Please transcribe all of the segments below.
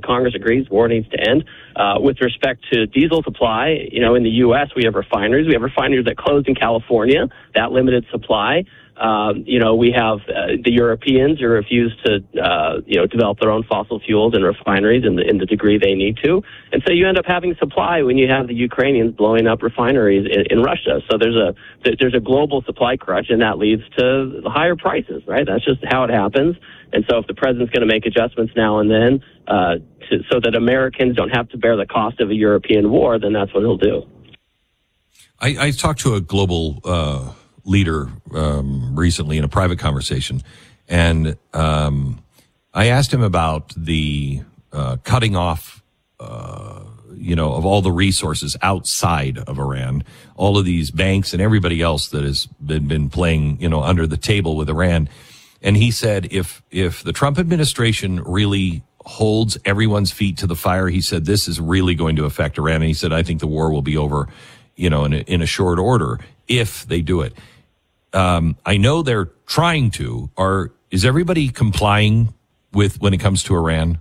Congress agrees, war needs to end. With respect to diesel supply, in the U.S. we have refineries. We have refineries that closed in California. That limited supply. We have the Europeans who refuse to, develop their own fossil fuels and refineries in the degree they need to. And so you end up having supply when you have the Ukrainians blowing up refineries in Russia. So there's a global supply crunch, and that leads to higher prices, right? That's just how it happens. And so if the president's going to make adjustments now and then so that Americans don't have to bear the cost of a European war, then that's what he'll do. I talked to a global leader recently in a private conversation, and I asked him about the cutting off of all the resources outside of Iran, all of these banks and everybody else that has been playing under the table with Iran. And he said if the Trump administration really holds everyone's feet to the fire, he said this is really going to affect Iran. And he said, I think the war will be over in a short order if they do it. I know they're trying to. Is everybody complying with when it comes to Iran?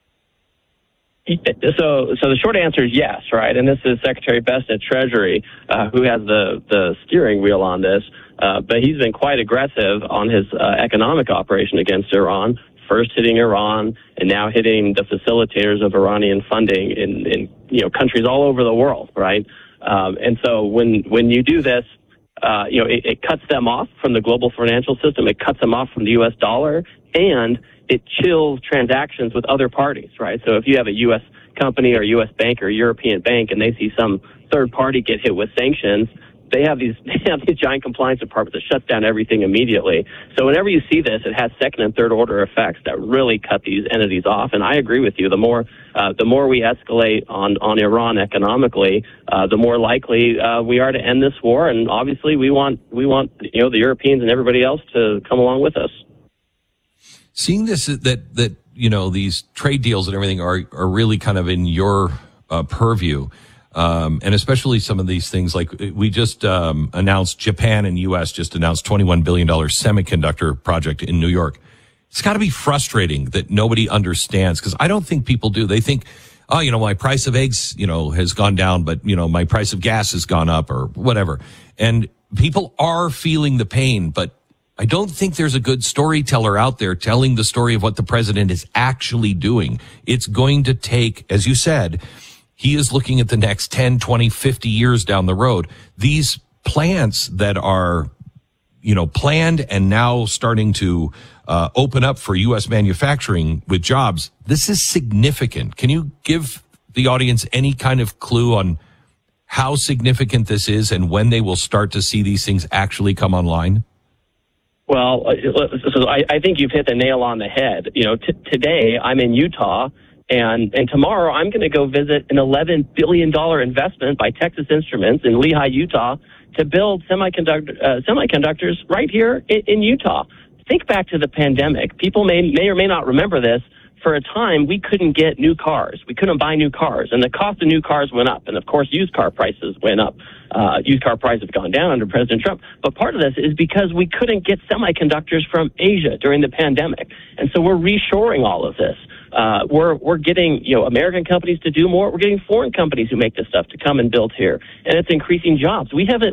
So the short answer is yes, right? And this is Secretary Best at Treasury who has the steering wheel on this. But he's been quite aggressive on his economic operation against Iran, first hitting Iran and now hitting the facilitators of Iranian funding in countries all over the world, right? And so when you do this, it cuts them off from the global financial system. It cuts them off from the U.S. dollar, and it chills transactions with other parties, right? So if you have a U.S. company or U.S. bank or European bank and they see some third party get hit with sanctions, they have these giant compliance departments that shuts down everything immediately. So whenever you see this, it has second and third order effects that really cut these entities off. And I agree with you. The more we escalate on Iran economically, the more likely we are to end this war. And obviously, we want the Europeans and everybody else to come along with us. Seeing this that these trade deals and everything are really kind of in your purview. And especially some of these things, like we just announced, Japan and U.S. just announced $21 billion semiconductor project in New York. It's got to be frustrating that nobody understands, because I don't think people do. They think, my price of eggs, has gone down, but, my price of gas has gone up or whatever. And people are feeling the pain, but I don't think there's a good storyteller out there telling the story of what the president is actually doing. It's going to take, as you said, he is looking at the next 10, 20, 50 years down the road. These plants that are, planned and now starting to open up for U.S. manufacturing with jobs, this is significant. Can you give the audience any kind of clue on how significant this is and when they will start to see these things actually come online? Well, so I think you've hit the nail on the head. Today I'm in Utah. And tomorrow I'm going to go visit an $11 billion investment by Texas Instruments in Lehi, Utah, to build semiconductors right here in Utah. Think back to the pandemic. People may or may not remember this. For a time, we couldn't get new cars. We couldn't buy new cars, and the cost of new cars went up. And of course, used car prices went up. Used car prices have gone down under President Trump. But part of this is because we couldn't get semiconductors from Asia during the pandemic. And so we're reshoring all of this. We're getting, American companies to do more. We're getting foreign companies who make this stuff to come and build here. And it's increasing jobs. We have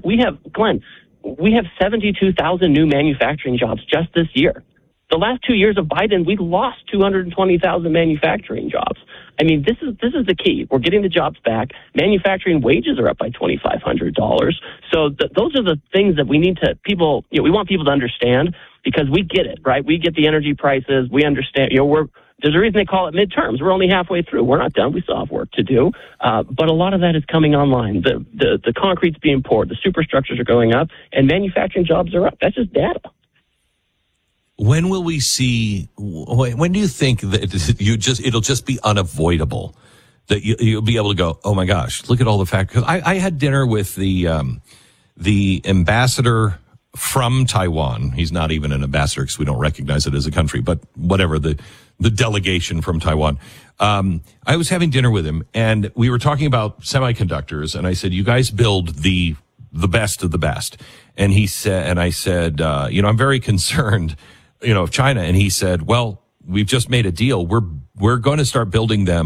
72,000 new manufacturing jobs just this year. The last 2 years of Biden, we lost 220,000 manufacturing jobs. I mean, this is the key. We're getting the jobs back. Manufacturing wages are up by $2,500. So those are the things that we need to we want people to understand, because we get it, right? We get the energy prices. We understand, there's a reason they call it midterms. We're only halfway through. We're not done. We still have work to do. But a lot of that is coming online. The concrete's being poured. The superstructures are going up, and manufacturing jobs are up. That's just data. When will we see? When do you think that it'll just be unavoidable that you'll be able to go, oh my gosh, look at all the factors? Because I had dinner with the ambassador from Taiwan. He's not even an ambassador because we don't recognize it as a country, but whatever, the delegation from Taiwan. I was having dinner with him, and we were talking about semiconductors, and I said, you guys build the best of the best. And he said, and I said, I'm very concerned, of China. And he said, well, we've just made a deal. We're going to start building them